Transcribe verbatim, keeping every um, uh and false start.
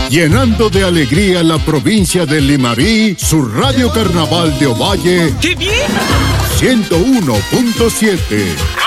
Llenando de alegría la provincia de Limarí, su Radio Carnaval de Ovalle. ¡Qué bien! ciento uno punto siete.